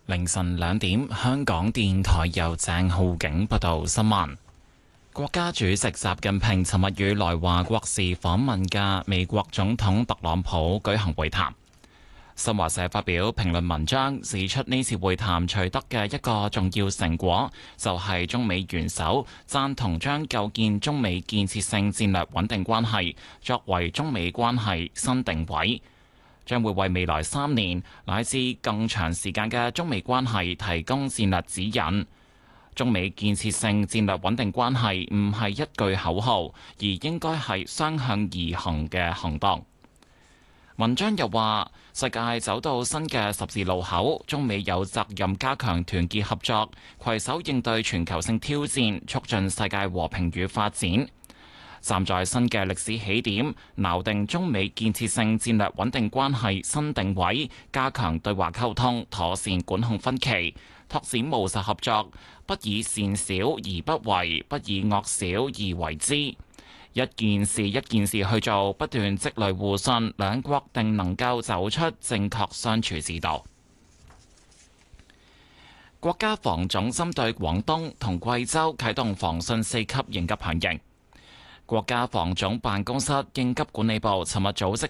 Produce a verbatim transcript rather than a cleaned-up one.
凌晨兩點，香港電台由鄭浩景報道新聞。國家主席習近平尋日與來華國事訪問嘅美國總統特朗普舉行會談。新華社發表評論文章，指出呢次會談取得嘅一個重要成果，就係中美元首贊同將構建中美建設性戰略穩定關係作為中美關係新定位，將會為未來三年乃至更長時間嘅中美關係提供戰略指引。中美建設性戰略穩定關係唔係一句口號，而應該係雙向而行嘅行動。文章又話，世界走到新嘅十字路口，中美有責任加強團結合作，攜手應對全球性挑戰，促進世界和平與發展。站在新嘅歷史起點，錨定中美建設性戰略穩定關係新定位，加強對話溝通，妥善管控分歧，拓展務實合作，不以善小而不為，不以惡小而為之。一件事一件事去做，不斷積累互信，兩國定能夠走出正確相處之道。國家防總針對廣東同貴州啟動防汛四級應急響應。國家防總辦公室應急管理部尋日組織